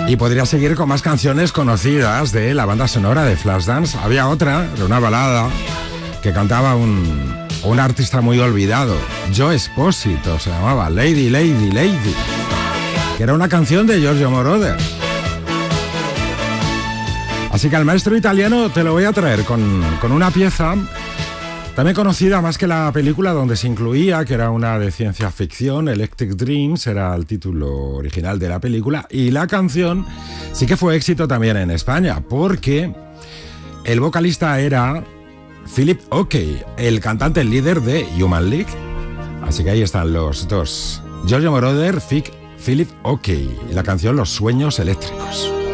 Y podría seguir con más canciones conocidas de la banda sonora de Flashdance. Había otra, de una balada, que cantaba un artista muy olvidado, Joe Esposito, se llamaba Lady, Lady, Lady, que era una canción de Giorgio Moroder. Así que al maestro italiano te lo voy a traer con una pieza también conocida más que la película donde se incluía, que era una de ciencia ficción, Electric Dreams, era el título original de la película, y la canción sí que fue éxito también en España, porque el vocalista era Philip Oakey, el cantante líder de Human League. Así que ahí están los dos, Giorgio Moroder, Philip Oakey, y la canción Los Sueños Eléctricos.